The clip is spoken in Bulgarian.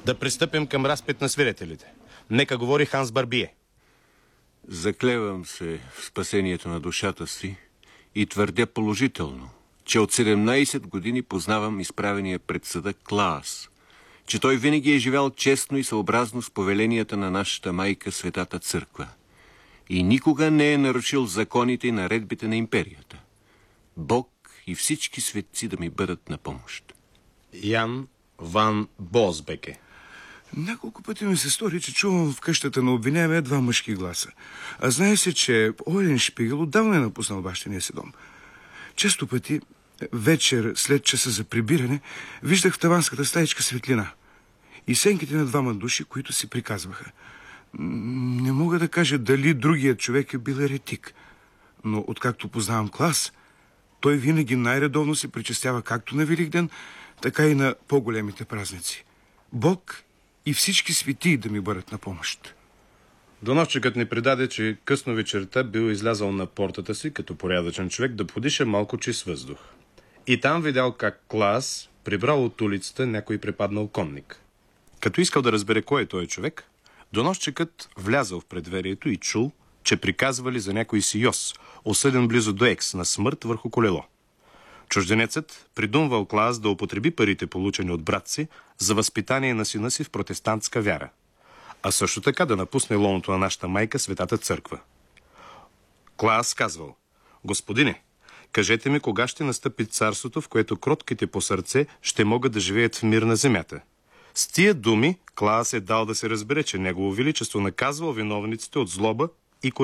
Да пристъпим към разпит на свидетелите. Нека говори Ханс Барбие. Заклевам се в спасението на душата си и твърдя положително, че от 17 години познавам изправения пред съда Клаас, че той винаги е живял честно и съобразно с повеленията на нашата майка Светата Църква и никога не е нарушил законите и наредбите на империята. Бог и всички светци да ми бъдат на помощ. Ян Ван Босбеке. Няколко пъти ми се стори, че чувам в къщата на обвиняемия два мъжки гласа. А знае се, че Ойленшпигел отдавна е напуснал бащиния си дом. Често пъти, вечер след часа за прибиране, виждах в таванската стаичка светлина и сенките на двама души, които си приказваха. Не мога да кажа дали другият човек е бил еретик, но откакто познавам Клас, той винаги най-редовно се причестява както на Великден, така и на по-големите празници. Бог и всички светии да ми бъдат на помощ. Доносчикът ни предаде, че късно вечерта бил излязъл на портата си, като порядъчен човек, да подиша малко чист въздух. И там видял как Клас прибрал от улицата някой препаднал конник. Като искал да разбере кой е този човек, доносчикът влязъл в предверието и чул, че приказвали за някой си Йос, осъден близо до Екс на смърт върху колело. Чужденецът придумвал Клаас да употреби парите, получени от брат си, за възпитание на сина си в протестантска вяра, а също така да напусне лоното на нашата майка Светата Църква. Клаас казвал: Господине, кажете ми кога ще настъпи царството, в което кротките по сърце ще могат да живеят в мир на земята. С тия думи Клаас е дал да се разбере, че Негово Величество наказвал виновниците от злоба